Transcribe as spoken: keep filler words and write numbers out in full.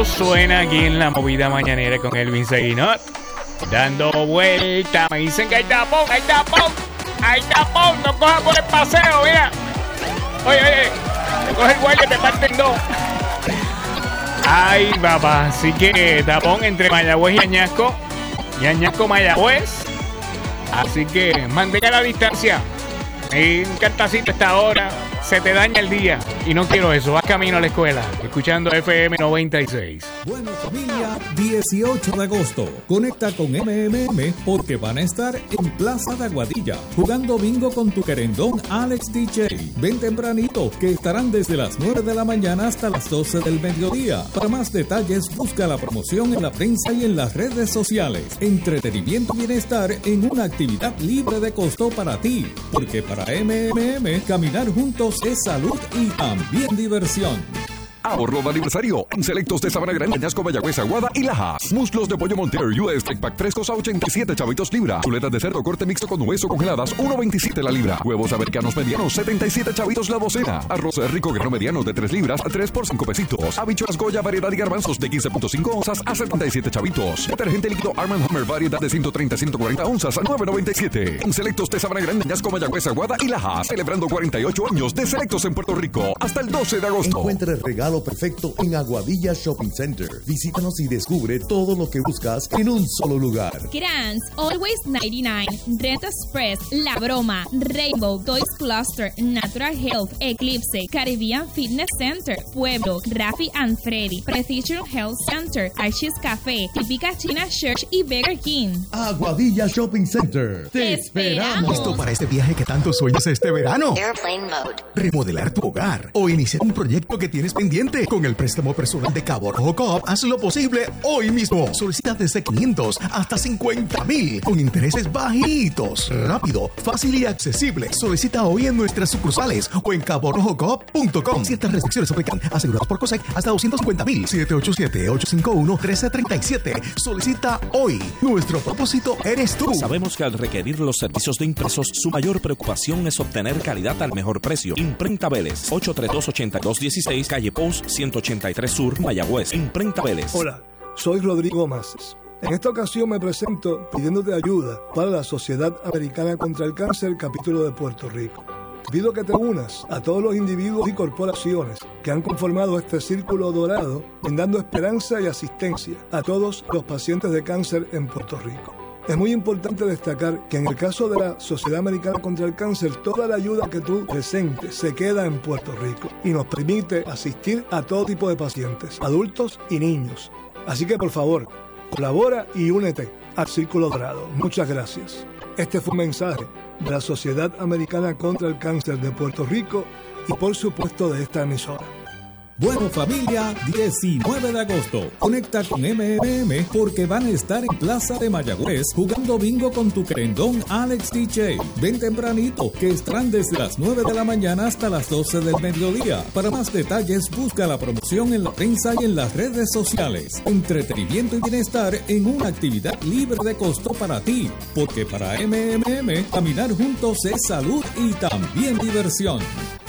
suena aquí en la movida mañanera con Elvin Seguinot. Dando vuelta. Me dicen que hay tapón, hay tapón. Hay tapón. No cojas por el paseo, mira. Oye, oye. Te coge el guardia y te parten dos. Ay, papá. Así que tapón entre Mayagüez y Añasco. Y Añasco, Mayagüez. Así que mantenga la distancia. En Cantacito esta hora se te daña el día y no quiero eso. Vas camino a la escuela escuchando F M noventa y seis. Bueno, familia, dieciocho de agosto conecta con M M M porque van a estar en Plaza de Aguadilla jugando bingo con tu querendón Alex D J. Ven tempranito que estarán desde las nueve de la mañana hasta las doce del mediodía. Para más detalles busca la promoción en la prensa y en las redes sociales. Entretenimiento y bienestar en una actividad libre de costo para ti, porque para M M M caminar juntos es salud y también diversión. Ahorro de aniversario en selectos de Sabana Grande, Añasco, Mayagüez, Aguada y Lajas. Muslos de pollo Monter U S Tech Pack frescos a ochenta y siete chavitos libra. Chuletas de cerdo corte mixto con hueso congeladas uno veintisiete la libra. Huevos americanos medianos setenta y siete chavitos la docena. Arroz rico grano mediano de tres libras a tres por cinco pesitos. Habichuelas Goya variedad y garbanzos de quince punto cinco onzas a setenta y siete chavitos. Detergente líquido Arm and Hammer variedad de ciento treinta a ciento cuarenta onzas a nueve noventa y siete. En selectos de Sabana Grande, Añasco, Mayagüez, Aguada y Lajas. Celebrando cuarenta y ocho años de selectos en Puerto Rico hasta el doce de agosto. Encuentra el regalo perfecto en Aguadilla Shopping Center. Visítanos y descubre todo lo que buscas en un solo lugar. Grants, Always noventa y nueve, Rent Express, La Broma, Rainbow, Toys Cluster, Natural Health, Eclipse, Caribbean Fitness Center, Pueblo, Rafi and Freddy, Precision Health Center, Archie's Café, Típica China Church y Burger King. Aguadilla Shopping Center. Te, Te esperamos. ¿Listo para este viaje que tanto sueñas este verano? Airplane Mode. Remodelar tu hogar o iniciar un proyecto que tienes pendiente. Con el préstamo personal de Cabo Rojo Coop, haz lo posible hoy mismo. Solicita desde quinientos hasta cincuenta mil con intereses bajitos. Rápido, fácil y accesible. Solicita hoy en nuestras sucursales o en cabo rojo coop punto com. Ciertas restricciones aplican. Asegurados por COSEC hasta doscientos cincuenta mil. siete ocho siete, ocho cinco uno, uno tres tres siete. Solicita hoy. Nuestro propósito eres tú. Sabemos que al requerir los servicios de impresos, su mayor preocupación es obtener calidad al mejor precio. Imprenta Vélez, ochocientos treinta y dos, ochenta y dos dieciséis, calle Post ciento ochenta y tres Sur, Mayagüez. Imprenta Vélez. Hola, soy Rodrigo Maces. En esta ocasión me presento pidiéndote ayuda para la Sociedad Americana contra el Cáncer, capítulo de Puerto Rico. Te pido que te unas a todos los individuos y corporaciones que han conformado este círculo dorado, brindando esperanza y asistencia a todos los pacientes de cáncer en Puerto Rico. Es muy importante destacar que en el caso de la Sociedad Americana contra el Cáncer, toda la ayuda que tú presentes se queda en Puerto Rico y nos permite asistir a todo tipo de pacientes, adultos y niños. Así que por favor, colabora y únete al Círculo Dorado. Muchas gracias. Este fue un mensaje de la Sociedad Americana contra el Cáncer de Puerto Rico y por supuesto de esta emisora. Bueno, familia, diecinueve de agosto conecta con M M M porque van a estar en Plaza de Mayagüez jugando bingo con tu querendón Alex D J. Ven tempranito que estarán desde las nueve de la mañana hasta las doce del mediodía. Para más detalles busca la promoción en la prensa y en las redes sociales. Entretenimiento y bienestar en una actividad libre de costo para ti, porque para M M M caminar juntos es salud y también diversión.